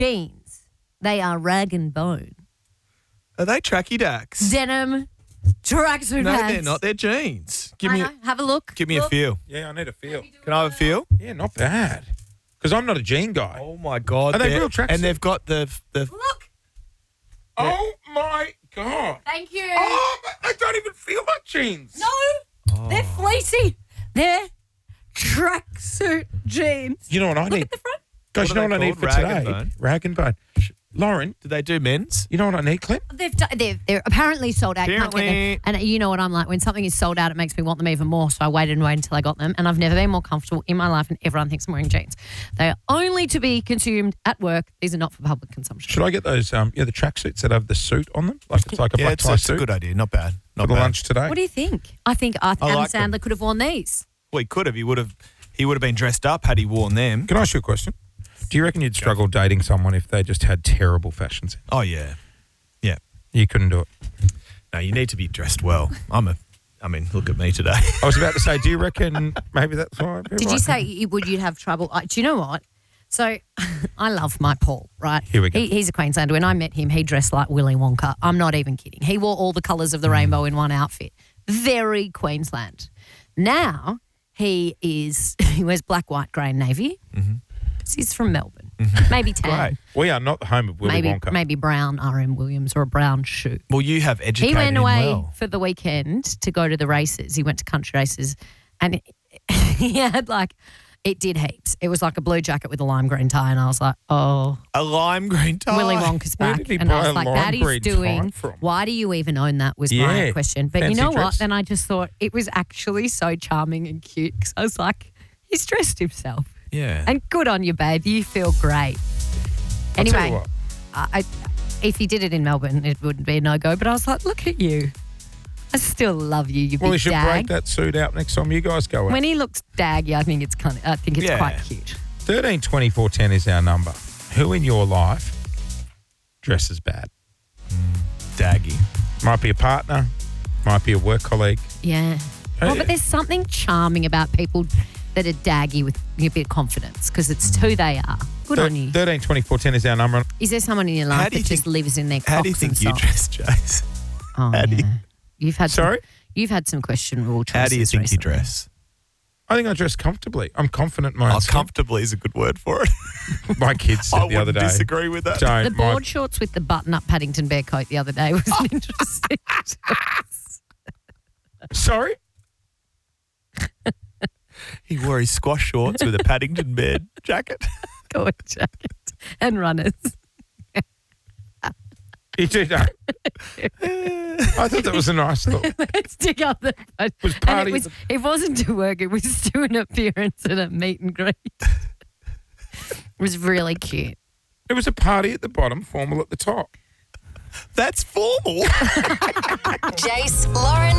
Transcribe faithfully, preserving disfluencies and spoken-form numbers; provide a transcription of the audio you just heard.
jeans. They are rag and bone. Are they tracky dacks? Denim tracksuit No, pants. they're not. They're jeans. Give I me, know. Have a look. give me Look. a feel. Yeah, I need a feel. Can I have a feel? Yeah, not bad. Because I'm not a jean guy. Oh my god! Are they they're- real tracksuit? And they've got the the. Look. Oh my God. Thank you. Oh, I don't even feel like jeans. No, they're fleecy. They're tracksuit jeans. You know what I Look need? at the front. Guys, What you are know what they I need for called? Rag and today? bone? Rag and bone. Lauren, Do they do men's? you know what I need, Clint? They've done, they're, they're apparently sold out. You can't get Apparently. them. And you know what I'm like? When something is sold out, it makes me want them even more. So I waited and waited until I got them. And I've never been more comfortable in my life, and everyone thinks I'm wearing jeans. They are only to be consumed at work. These are not for public consumption. Should I get those, um, yeah, the tracksuits that have the suit on them? Like it's like a Yeah, black it's, tie it's a suit good idea. Not bad. for Not the bad. lunch today? What do you think? I think uh, I Adam like them. Sandler could have worn these. Well, he could have. He would have. He would have been dressed up had he worn them. Can I ask you a question? Do you reckon you'd struggle dating someone if they just had terrible fashion sense? Oh yeah, yeah. You couldn't do it. No, you need to be dressed well. I'm a. I mean, look at me today. I was about to say, do you reckon maybe that's why? Did you say you would you'd have trouble? Uh, do you know what? So I love my Paul, right? Here we go. He, he's a Queenslander. When I met him, he dressed like Willy Wonka. I'm not even kidding. He wore all the colours of the rainbow in one outfit. Very Queensland. Now he is he wears black, white, grey, and navy. Mm-hmm. He's from Melbourne. Maybe tan. Great. We are not the home of Willy maybe Wonka. maybe brown R M Williams or a brown shoe. Well, you have educated He went him away well. for the weekend to go to the races. He went to country races, and he had like it did heaps. It was like a blue jacket with a lime green tie, and I was like, oh, A lime green tie. Willy Wonka's Where back. did he And buy I was a like, lime that is green tie doing. from? Why do you even own that? Was Yeah, my question. But you fancy know what? dress. Then I just thought it was actually so charming and cute because I was like, he's dressed himself, Yeah. and good on you, babe. You feel great. I'll tell you Anyway, what. I, I, if he did it in Melbourne, it wouldn't be a no go. But I was like, look at you. I still love you, you Well, he big should dag. break that suit out next time you guys go out. When he looks daggy, I think it's kind of. I think it's Yeah. quite cute. thirteen twenty-four ten is our number. Who in your life dresses bad? Daggy. Might be a partner, might be a work colleague. Yeah. Hey. Oh, but there's something charming about people that are daggy with a bit of confidence because it's who they are. Good on you. thirteen twenty-four ten is our number. Is there someone in your How life do you that just think- lives in their How do you cocks think and you socks? dress, Jace? Oh, how do you- yeah. You've had Sorry? Some, you've had some questionable choices How do you think recently. you dress? I think I dress comfortably. I'm confident in my Oh, own skin. comfortably is a good word for it. My kids said I the other wouldn't day. disagree with that. Don't. The my- board shorts with the button-up Paddington Bear coat the other day was an interesting choice. Sorry? He wore his squash shorts with a Paddington Bear jacket. Coat jacket and runners. You do know. I thought that was a nice look. Let's dig up the photo. Was And party it, was, at it wasn't to work. It was to an appearance at a meet and greet. It was really cute. It was a party at the bottom, formal at the top. That's formal. Jace, Lauren,